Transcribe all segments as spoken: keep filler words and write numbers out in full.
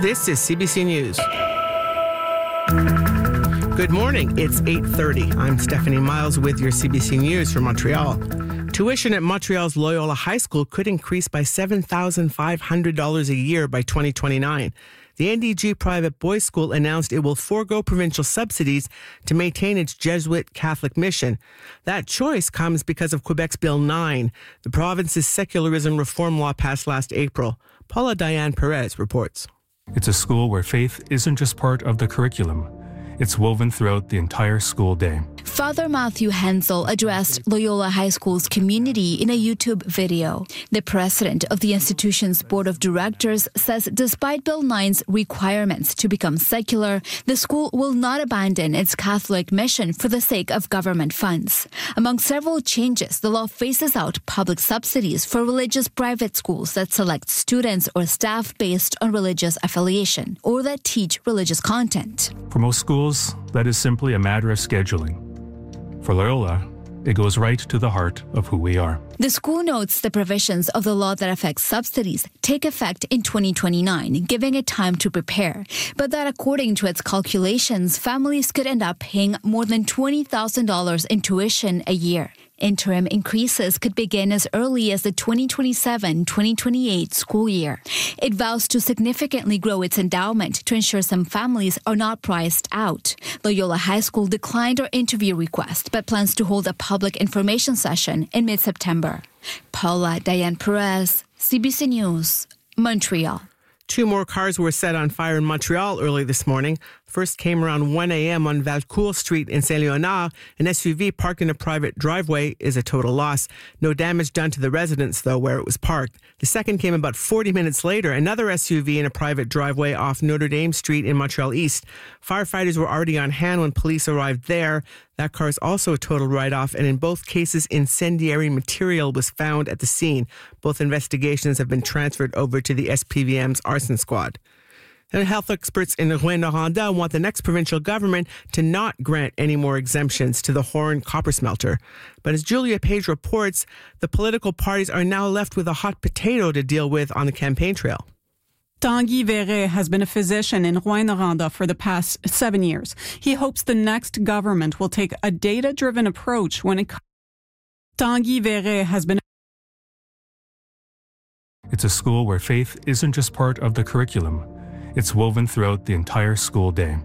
This is C B C News. Good morning. It's eight thirty. I'm Stephanie Miles with your C B C News from Montreal. Tuition at Montreal's Loyola High School could increase by seven thousand five hundred dollars a year by twenty twenty-nine. The N D G private boys' school announced it will forego provincial subsidies to maintain its Jesuit Catholic mission. That choice comes because of Quebec's Bill nine, the province's secularism reform law passed last April. Paula Diane Perez reports. It's a school where faith isn't just part of the curriculum. It's woven throughout the entire school day. Father Matthew Hensel addressed Loyola High School's community in a YouTube video. The president of the institution's board of directors says despite Bill nine's requirements to become secular, the school will not abandon its Catholic mission for the sake of government funds. Among several changes, the law phases out public subsidies for religious private schools that select students or staff based on religious affiliation or that teach religious content. For most schools, that is simply a matter of scheduling. For Loyola, it goes right to the heart of who we are. The school notes the provisions of the law that affects subsidies take effect in twenty twenty-nine, giving it time to prepare. But that according to its calculations, families could end up paying more than twenty thousand dollars in tuition a year. Interim increases could begin as early as the twenty twenty-seven twenty twenty-eight school year. It vows to significantly grow its endowment to ensure some families are not priced out. Loyola High School declined our interview request, but plans to hold a public information session in mid-September. Paula Diane Perez, C B C News, Montreal. Two more cars were set on fire in Montreal early this morning. First came around one a.m. on Valcourt Street in Saint-Léonard. An S U V parked in a private driveway is a total loss. No damage done to the residence, though, where it was parked. The second came about forty minutes later. Another S U V in a private driveway off Notre Dame Street in Montreal East. Firefighters were already on hand when police arrived there. That car is also a total write-off, and in both cases, incendiary material was found at the scene. Both investigations have been transferred over to the S P V M's arson squad. And health experts in Rouyn-Noranda want the next provincial government to not grant any more exemptions to the Horne copper smelter. But as Julia Page reports, the political parties are now left with a hot potato to deal with on the campaign trail. Tanguy Verret has been a physician in Rouyn-Noranda for the past seven years. He hopes the next government will take a data-driven approach when it comes. Tanguy Verret has been. It's a school where faith isn't just part of the curriculum. It's woven throughout the entire school day.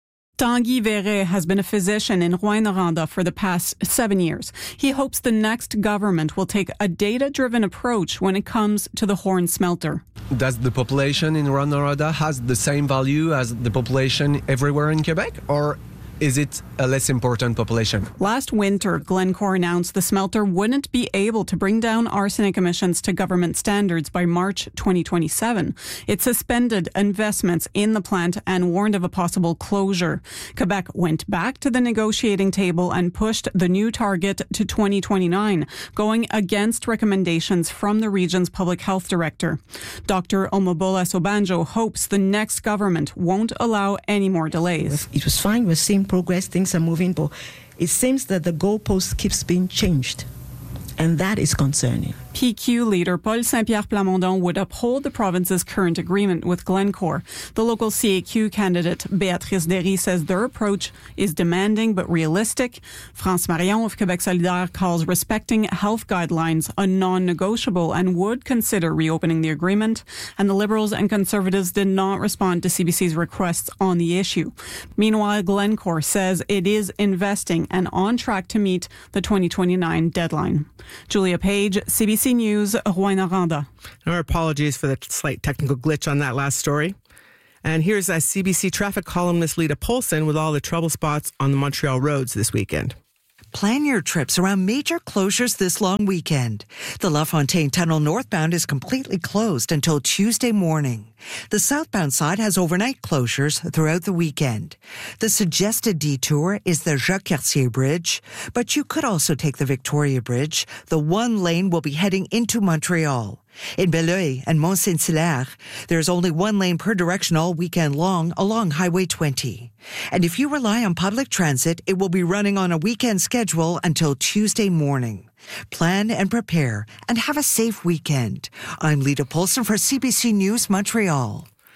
Tanguy Verret has been a physician in Rouyn-Noranda for the past seven years. He hopes the next government will take a data-driven approach when it comes to the Horne smelter. Does the population in Rouyn-Noranda has the same value as the population everywhere in Quebec, or is it a less important population? Last winter, Glencore announced the smelter wouldn't be able to bring down arsenic emissions to government standards by March twenty twenty-seven. It suspended investments in the plant and warned of a possible closure. Quebec went back to the negotiating table and pushed the new target to twenty twenty-nine, going against recommendations from the region's public health director. Doctor Omobola Sobanjo hopes the next government won't allow any more delays. It was fine. We're seeing progress. Things are moving, but it seems that the goalpost keeps being changed, and that is concerning. P Q leader Paul Saint-Pierre Plamondon would uphold the province's current agreement with Glencore. The local C A Q candidate Béatrice Derry says their approach is demanding but realistic. France Marion of Québec Solidaire calls respecting health guidelines a non-negotiable and would consider reopening the agreement. And the Liberals and Conservatives did not respond to C B C's requests on the issue. Meanwhile, Glencore says it is investing and on track to meet the twenty twenty-nine deadline. Julia Page, C B C News, Rouyn-Noranda. Our apologies for the slight technical glitch on that last story. And here's a C B C traffic columnist Lita Polson with all the trouble spots on the Montreal roads this weekend. Plan your trips around major closures this long weekend. The La Fontaine Tunnel northbound is completely closed until Tuesday morning. The southbound side has overnight closures throughout the weekend. The suggested detour is the Jacques-Cartier Bridge, but you could also take the Victoria Bridge. The one lane will be heading into Montreal. In Belleuil and Mont-Saint-Hilaire, there's only one lane per direction all weekend long along Highway twenty. And if you rely on public transit, it will be running on a weekend schedule until Tuesday morning. Plan and prepare and have a safe weekend. I'm Lita Polson for C B C News, Montreal.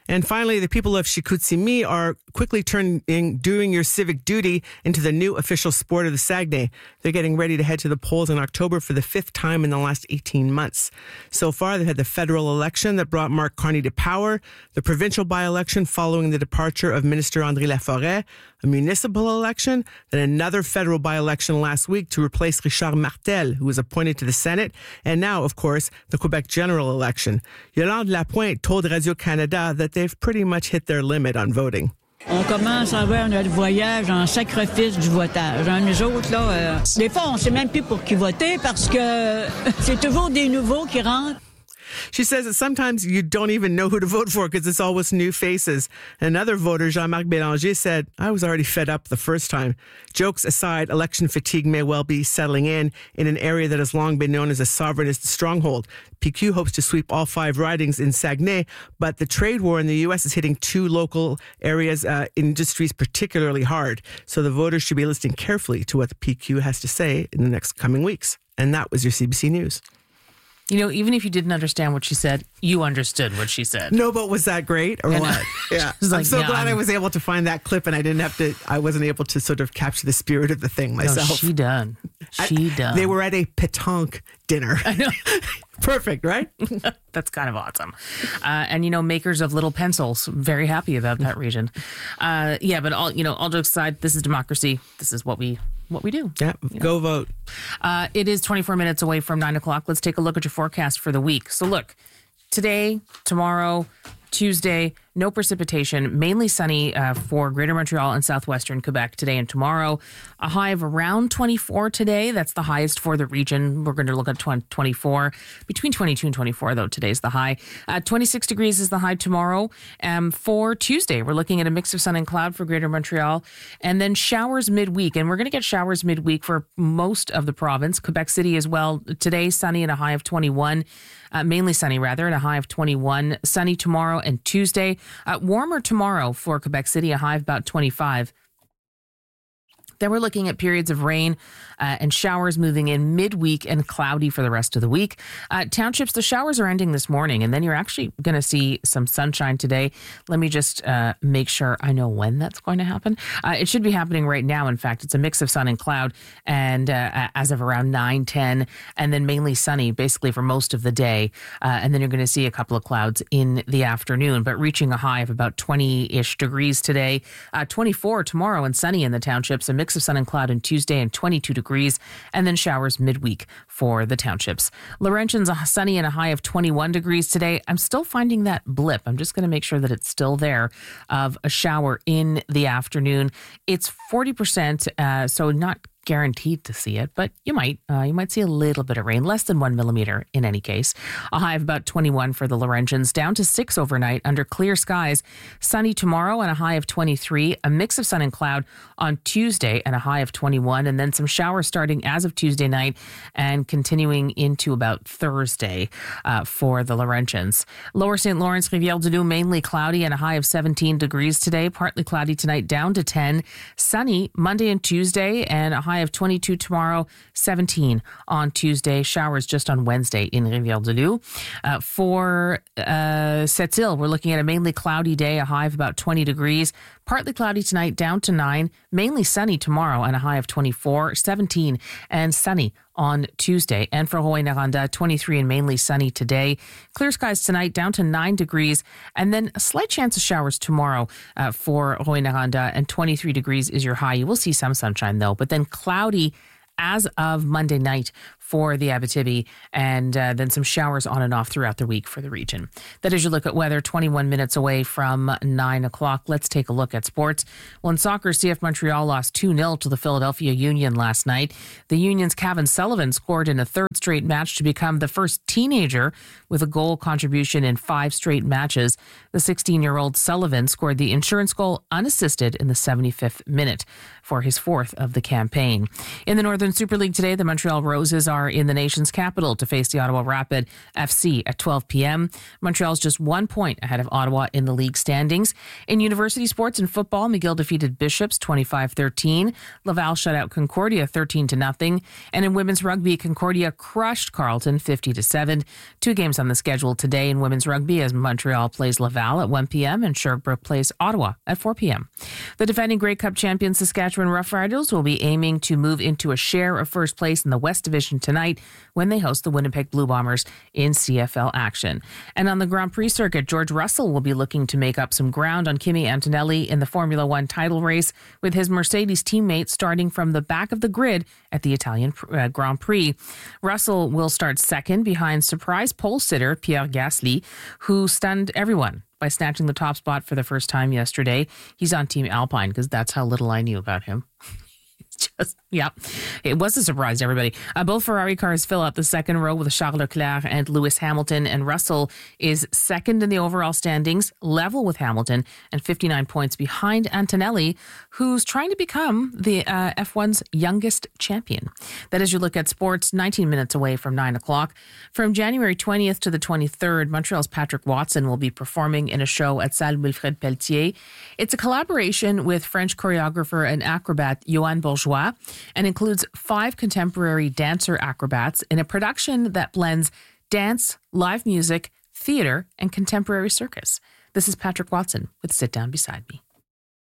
And finally, the people of Chicoutimi are quickly turning doing your civic duty into the new official sport of the Saguenay. They're getting ready to head to the polls in October for the fifth time in the last eighteen months. So far, they had the federal election that brought Marc Carney to power, the provincial by-election following the departure of Minister André Laforêt, a municipal election, then another federal by-election last week to replace Richard Martel, who was appointed to the Senate, and now, of course, the Quebec general election. Yolande Lapointe told Radio-Canada that they've pretty much hit their limit on voting. On commence à avoir notre voyage en sacrifice du votage. Hein, nous autres, là, euh, des fois, on ne sait même plus pour qui voter parce que c'est toujours des nouveaux qui rentrent. She says that sometimes you don't even know who to vote for because it's always new faces. Another voter, Jean-Marc Bélanger, said, I was already fed up the first time. Jokes aside, election fatigue may well be settling in in an area that has long been known as a sovereignist stronghold. P Q hopes to sweep all five ridings in Saguenay, but the trade war in the U S is hitting two local areas, uh, industries particularly hard. So the voters should be listening carefully to what the P Q has to say in the next coming weeks. And that was your C B C News. You know, even if you didn't understand what she said, you understood what she said. No, but was that great or what? Yeah. I'm like, so yeah, glad I'm... I was able to find that clip and I didn't have to, I wasn't able to sort of capture the spirit of the thing myself. No, she done. She I, done. They were at a pétanque dinner. I know. Perfect, right? That's kind of awesome. Uh, and, you know, makers of little pencils, very happy about that region. Uh, yeah, but all, you know, all jokes aside, this is democracy. This is what we what we do. Yeah, go know. vote. Uh, it is twenty-four minutes away from nine o'clock. Let's take a look at your forecast for the week. So look, today, tomorrow, Tuesday, no precipitation, mainly sunny uh, for Greater Montreal and southwestern Quebec today and tomorrow. A high of around twenty-four today. That's the highest for the region. We're going to look at twenty-four. Between twenty-two and twenty-four, though, today's the high. Uh, twenty-six degrees is the high tomorrow. Um, for Tuesday, we're looking at a mix of sun and cloud for Greater Montreal, and then showers midweek. And we're going to get showers midweek for most of the province. Quebec City as well. Today, sunny and a high of twenty-one. Uh, mainly sunny, rather, and a high of twenty-one. Sunny tomorrow and Tuesday. Uh, warmer tomorrow for Quebec City, a high of about twenty-five. Then we're looking at periods of rain uh, and showers moving in midweek and cloudy for the rest of the week. Uh, townships, the showers are ending this morning, and then you're actually going to see some sunshine today. Let me just uh, make sure I know when that's going to happen. Uh, it should be happening right now. In fact, it's a mix of sun and cloud, and uh, as of around nine, ten, and then mainly sunny basically for most of the day. Uh, and then you're going to see a couple of clouds in the afternoon, but reaching a high of about twenty-ish degrees today, uh, twenty-four tomorrow, and sunny in the townships, a mix of sun and cloud on Tuesday and twenty-two degrees, and then showers midweek for the townships. Laurentians, a sunny and a high of twenty-one degrees today. I'm still finding that blip. I'm just going to make sure that it's still there of a shower in the afternoon. It's forty percent, uh, so not guaranteed to see it, but you might. Uh, you might see a little bit of rain, less than one millimeter in any case. A high of about twenty-one for the Laurentians, down to six overnight under clear skies. Sunny tomorrow and a high of twenty-three. A mix of sun and cloud on Tuesday and a high of twenty-one, and then some showers starting as of Tuesday night and continuing into about Thursday uh, for the Laurentians. Lower Saint Lawrence, Rivière-du-Loup, mainly cloudy and a high of seventeen degrees today. Partly cloudy tonight, down to ten. Sunny Monday and Tuesday and a high of twenty-two tomorrow, seventeen on Tuesday. Showers just on Wednesday in Rivière-du-Loup. Uh, for uh, Sept-Îles, we're looking at a mainly cloudy day, a high of about twenty degrees. Partly cloudy tonight, down to nine. Mainly sunny tomorrow and a high of twenty-four, seventeen, and sunny on Tuesday. And for Rouyn-Noranda, twenty-three and mainly sunny today. Clear skies tonight, down to nine degrees. And then a slight chance of showers tomorrow uh, for Rouyn-Noranda, and twenty-three degrees is your high. You will see some sunshine though, but then cloudy as of Monday night for the Abitibi, and uh, then some showers on and off throughout the week for the region. That is your look at weather, twenty-one minutes away from nine o'clock. Let's take a look at sports. Well, in soccer, C F Montreal lost two nil to the Philadelphia Union last night. The Union's Kevin Sullivan scored in a third straight match to become the first teenager with a goal contribution in five straight matches. The sixteen-year-old Sullivan scored the insurance goal unassisted in the seventy-fifth minute for his fourth of the campaign. In the Northern Super League today, the Montreal Roses are are in the nation's capital to face the Ottawa Rapid F C at twelve p.m. Montreal's just one point ahead of Ottawa in the league standings. In university sports and football, McGill defeated Bishops twenty-five thirteen. Laval shut out Concordia thirteen to nothing. And in women's rugby, Concordia crushed Carleton fifty to seven. Two games on the schedule today in women's rugby as Montreal plays Laval at one p.m. and Sherbrooke plays Ottawa at four p.m. The defending Grey Cup champion Saskatchewan Roughriders will be aiming to move into a share of first place in the West Division tonight when they host the Winnipeg Blue Bombers in C F L action. And on the Grand Prix circuit, George Russell will be looking to make up some ground on Kimi Antonelli in the Formula One title race, with his Mercedes teammate starting from the back of the grid at the Italian uh, Grand Prix. Russell will start second behind surprise pole sitter Pierre Gasly, who stunned everyone by snatching the top spot for the first time yesterday. He's on Team Alpine because that's how little I knew about him. It's just, yeah, it was a surprise to everybody. Uh, both Ferrari cars fill out the second row with Charles Leclerc and Lewis Hamilton, and Russell is second in the overall standings, level with Hamilton, and fifty-nine points behind Antonelli, who's trying to become the uh, F one's youngest champion. That is your look at sports, nineteen minutes away from nine o'clock. From January twentieth to the twenty-third, Montreal's Patrick Watson will be performing in a show at Salle Wilfrid Pelletier. It's a collaboration with French choreographer and acrobat Johan Bourgeois, and includes five contemporary dancer acrobats in a production that blends dance, live music, theater, and contemporary circus. This is Patrick Watson with Sit Down Beside Me.